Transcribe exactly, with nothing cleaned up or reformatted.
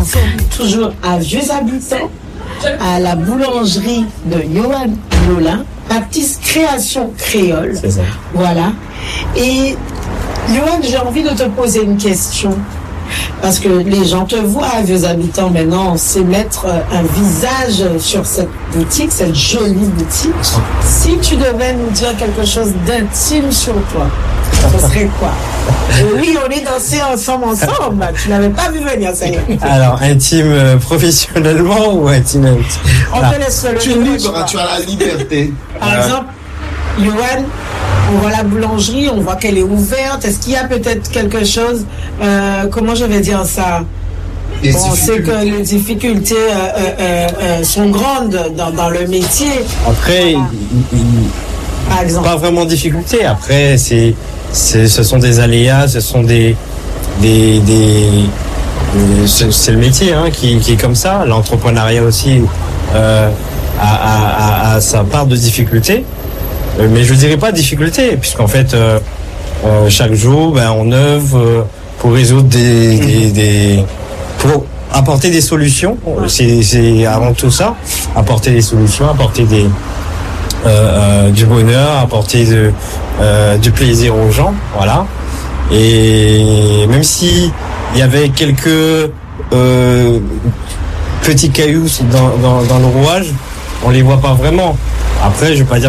sommes toujours à Vieux Habitants, à la boulangerie de Yoann Lolin, Baptiste Création Créole. C'est ça. Voilà. Et Yoann, j'ai envie de te poser une question. Parce que les gens te voient à Vieux Habitants maintenant, c'est mettre un visage sur cette boutique, cette jolie boutique. Si tu devais nous dire quelque chose d'intime sur toi, ce serait quoi? Oui, on est dansé ensemble, ensemble. Tu n'avais pas vu venir, ça y est. Alors, intime euh, professionnellement ou intime, intime On ah. te laisse le Tu es libre, tu as la liberté. Par euh... exemple, Yoann, on voit la boulangerie, on voit qu'elle est ouverte. Est-ce qu'il y a peut-être quelque chose, euh, comment je vais dire ça? Les bon, on sait que les difficultés euh, euh, euh, sont grandes dans, dans le métier. Après, voilà. il, il, Par exemple. Pas vraiment de difficultés. Après, c'est, c'est, ce sont des aléas, ce sont des, des, des, des c'est, c'est le métier hein, qui, qui est comme ça. L'entrepreneuriat aussi euh, a, a, a, a sa part de difficultés. Mais je dirais pas difficulté, puisqu'en fait, euh, euh, chaque jour, ben, on œuvre euh, pour résoudre des, des, des, pour apporter des solutions. C'est, c'est avant tout ça, apporter des solutions, apporter des, euh, euh, du bonheur, apporter de, euh, du plaisir aux gens, voilà. Et même si il y avait quelques euh, petits cailloux dans, dans, dans le rouage, on les voit pas vraiment. Après, je vais pas dire